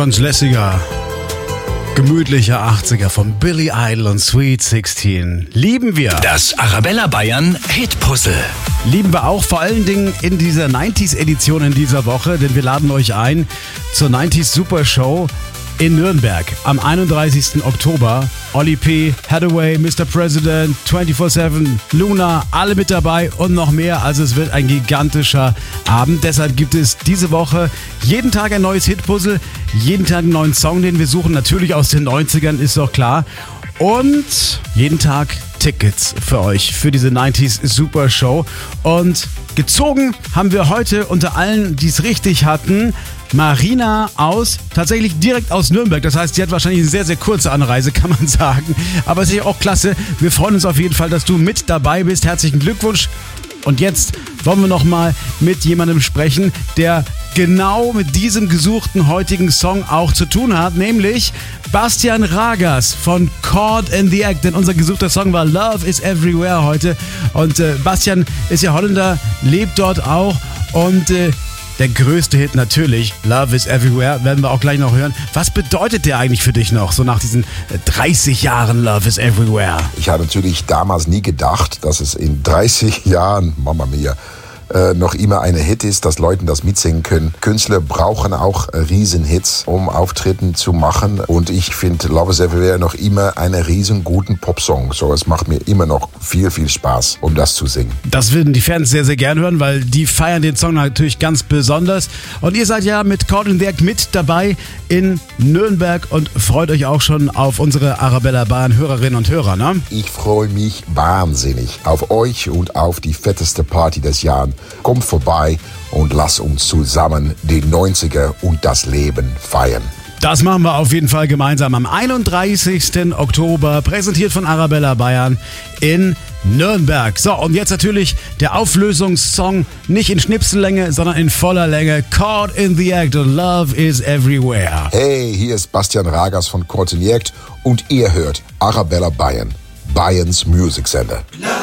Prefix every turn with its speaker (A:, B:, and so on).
A: ganz lässiger, gemütlicher 80er von Billy Idol und Sweet 16. Lieben wir.
B: Das Arabella Bayern Hitpuzzle.
A: Lieben wir auch, vor allen Dingen in dieser 90s-Edition in dieser Woche, denn wir laden euch ein zur 90s Super Show in Nürnberg am 31. Oktober. Oli P., Hathaway, Mr. President, 24/7, Luna, alle mit dabei und noch mehr. Also es wird ein gigantischer Abend. Deshalb gibt es diese Woche jeden Tag ein neues Hitpuzzle, jeden Tag einen neuen Song, den wir suchen. Natürlich aus den 90ern, ist doch klar. Und jeden Tag Tickets für euch, für diese 90s Super Show. Und gezogen haben wir heute unter allen, die es richtig hatten, Marina tatsächlich direkt aus Nürnberg. Das heißt, sie hat wahrscheinlich eine sehr, sehr kurze Anreise, kann man sagen. Aber es ist ja auch klasse. Wir freuen uns auf jeden Fall, dass du mit dabei bist. Herzlichen Glückwunsch. Und jetzt wollen wir nochmal mit jemandem sprechen, der genau mit diesem gesuchten heutigen Song auch zu tun hat, nämlich Bastian Ragas von Caught in the Act, denn unser gesuchter Song war Love is Everywhere heute. Und Bastian ist ja Holländer, lebt dort auch und der größte Hit natürlich, Love is Everywhere, werden wir auch gleich noch hören. Was bedeutet der eigentlich für dich noch, so nach diesen 30 Jahren Love is Everywhere?
C: Ich habe natürlich damals nie gedacht, dass es in 30 Jahren, Mama mia, noch immer eine Hit ist, dass Leute das mitsingen können. Künstler brauchen auch Riesenhits, um Auftritten zu machen. Und ich finde Love is Everywhere noch immer einen riesen guten Popsong. So, es macht mir immer noch viel, viel Spaß, um das zu singen.
A: Das würden die Fans sehr, sehr gern hören, weil die feiern den Song natürlich ganz besonders. Und ihr seid ja mit Caught in the Act mit dabei in Nürnberg und freut euch auch schon auf unsere Arabella Bayern Hörerinnen und Hörer, ne?
C: Ich freue mich wahnsinnig auf euch und auf die fetteste Party des Jahres. Kommt vorbei und lasst uns zusammen die 90er und das Leben feiern.
A: Das machen wir auf jeden Fall gemeinsam am 31. Oktober, präsentiert von Arabella Bayern in Nürnberg. So, und jetzt natürlich der Auflösungssong, nicht in Schnipsellänge, sondern in voller Länge. Caught in the Act und Love is Everywhere.
C: Hey, hier ist Bastian Ragas von Caught in the Act und ihr hört Arabella Bayern, Bayerns Musiksender.